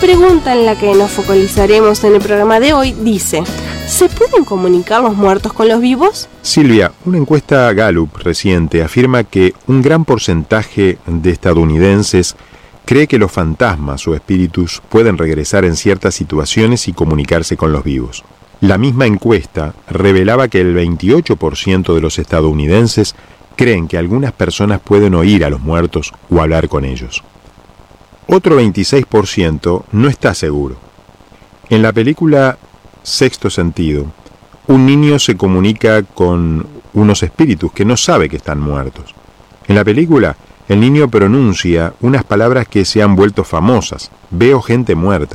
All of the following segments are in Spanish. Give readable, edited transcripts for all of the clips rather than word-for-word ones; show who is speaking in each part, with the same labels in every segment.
Speaker 1: pregunta en la que nos focalizaremos en el programa de hoy dice: ¿se pueden comunicar los muertos con los vivos?
Speaker 2: Silvia, una encuesta Gallup reciente afirma que un gran porcentaje de estadounidenses cree que los fantasmas o espíritus pueden regresar en ciertas situaciones y comunicarse con los vivos. La misma encuesta revelaba que el 28% de los estadounidenses creen que algunas personas pueden oír a los muertos o hablar con ellos. Otro 26% no está seguro. En la película Sexto Sentido, un niño se comunica con unos espíritus que no sabe que están muertos. En la película, el niño pronuncia unas palabras que se han vuelto famosas: veo gente muerta.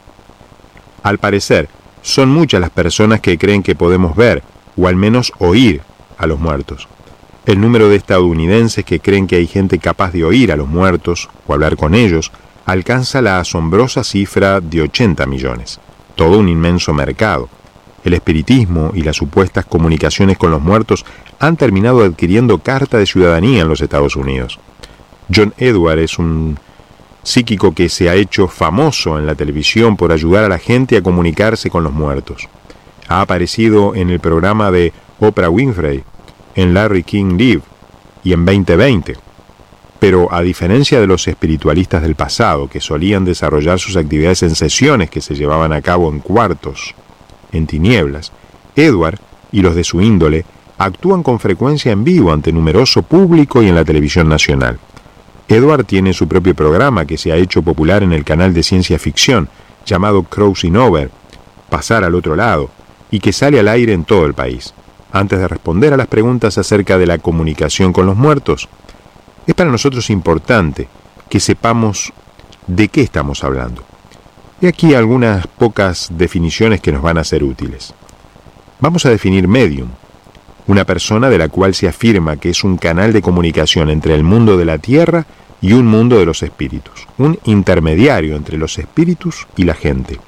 Speaker 2: Al parecer, son muchas las personas que creen que podemos ver, o al menos oír, a los muertos. El número de estadounidenses que creen que hay gente capaz de oír a los muertos o hablar con ellos alcanza la asombrosa cifra de 80 millones. Todo un inmenso mercado. El espiritismo y las supuestas comunicaciones con los muertos han terminado adquiriendo carta de ciudadanía en los Estados Unidos. John Edward es un psíquico que se ha hecho famoso en la televisión por ayudar a la gente a comunicarse con los muertos. Ha aparecido en el programa de Oprah Winfrey, en Larry King Live y en 2020. Pero a diferencia de los espiritualistas del pasado, que solían desarrollar sus actividades en sesiones que se llevaban a cabo en cuartos, en tinieblas, Edward y los de su índole actúan con frecuencia en vivo ante numeroso público y en la televisión nacional. Edward tiene su propio programa que se ha hecho popular en el canal de ciencia ficción, llamado Crossing Over, Pasar al Otro Lado, y que sale al aire en todo el país. Antes de responder a las preguntas acerca de la comunicación con los muertos, es para nosotros importante que sepamos de qué estamos hablando. Y aquí algunas pocas definiciones que nos van a ser útiles. Vamos a definir medium, una persona de la cual se afirma que es un canal de comunicación entre el mundo de la tierra y un mundo de los espíritus, un intermediario entre los espíritus y la gente.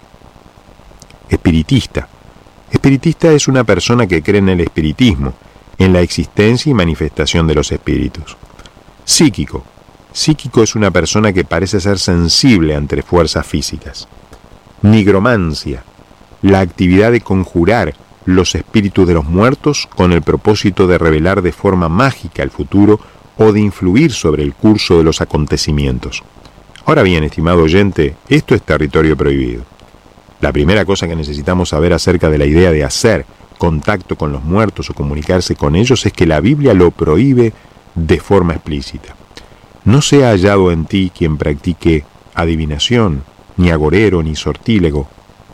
Speaker 2: Espiritista. Espiritista es una persona que cree en el espiritismo, en la existencia y manifestación de los espíritus. Psíquico. Psíquico es una persona que parece ser sensible ante fuerzas físicas. Nigromancia. La actividad de conjurar los espíritus de los muertos con el propósito de revelar de forma mágica el futuro o de influir sobre el curso de los acontecimientos. Ahora bien, estimado oyente, esto es territorio prohibido. La primera cosa que necesitamos saber acerca de la idea de hacer contacto con los muertos o comunicarse con ellos es que la Biblia lo prohíbe de forma explícita. No se ha hallado en ti quien practique adivinación, ni agorero, ni sortílego,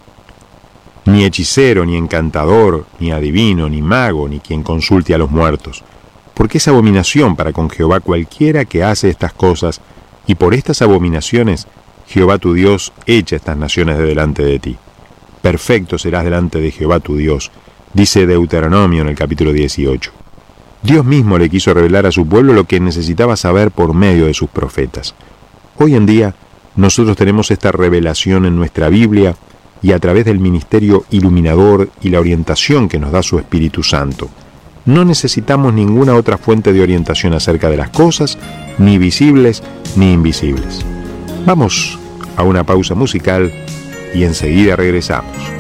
Speaker 2: ni hechicero, ni encantador, ni adivino, ni mago, ni quien consulte a los muertos, porque es abominación para con Jehová cualquiera que hace estas cosas, y por estas abominaciones Jehová tu Dios echa estas naciones de delante de ti. Perfecto serás delante de Jehová tu Dios, dice Deuteronomio en el capítulo 18. Dios mismo le quiso revelar a su pueblo lo que necesitaba saber por medio de sus profetas. Hoy en día, nosotros tenemos esta revelación en nuestra Biblia y a través del ministerio iluminador y la orientación que nos da su Espíritu Santo. No necesitamos ninguna otra fuente de orientación acerca de las cosas, ni visibles ni invisibles. Vamos a una pausa musical y enseguida regresamos.